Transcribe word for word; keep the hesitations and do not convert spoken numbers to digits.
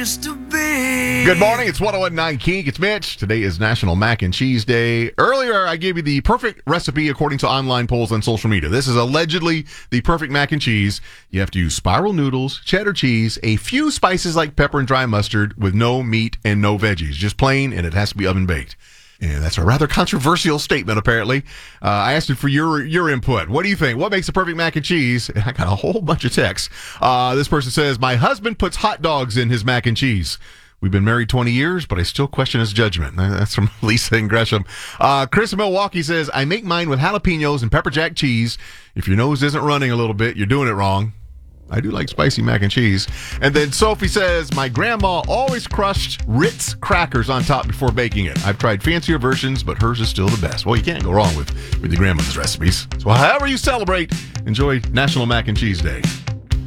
used to be. Good morning. It's one oh one point nine Kink. It's Mitch. Today is National Mac and Cheese Day. Earlier, I gave you the perfect recipe according to online polls on social media. This is allegedly the perfect mac and cheese. You have to use spiral noodles, cheddar cheese, a few spices like pepper and dry mustard with no meat and no veggies. Just plain, and it has to be oven baked. And that's a rather controversial statement, apparently. Uh, I asked you for your your input. What do you think? What makes a perfect mac and cheese? And I got a whole bunch of texts. Uh, this person says, my husband puts hot dogs in his mac and cheese. We've been married twenty years, but I still question his judgment. That's from Lisa in Gresham. Uh, Chris in Milwaukee says, I make mine with jalapenos and pepper jack cheese. If your nose isn't running a little bit, you're doing it wrong. I do like spicy mac and cheese. And then Sophie says, my grandma always crushed Ritz crackers on top before baking it. I've tried fancier versions, but hers is still the best. Well, you can't go wrong with, with your grandmother's recipes. So however you celebrate, enjoy National Mac and Cheese Day.